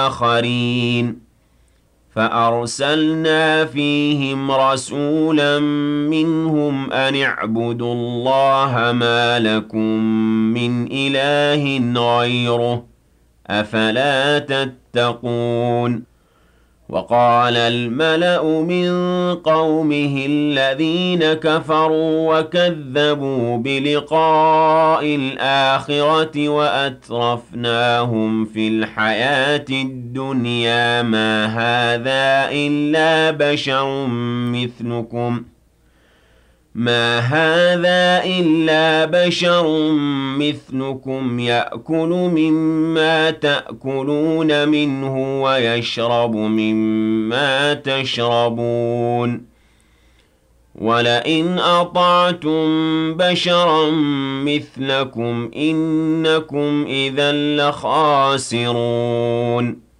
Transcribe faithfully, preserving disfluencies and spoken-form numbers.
آخرين فأرسلنا فيهم رسولا منهم أن اعبدوا الله ما لكم من إله غيره أفلا تتقون وقال الملأ من قومه الذين كفروا وكذبوا بلقاء الآخرة وأترفناهم في الحياة الدنيا ما هذا إلا بشر مثلكم ما هذا إلا بشر مثلكم يأكل مما تأكلون منه ويشرب مما تشربون ولئن أطعتم بشرا مثلكم إنكم إذا لخاسرون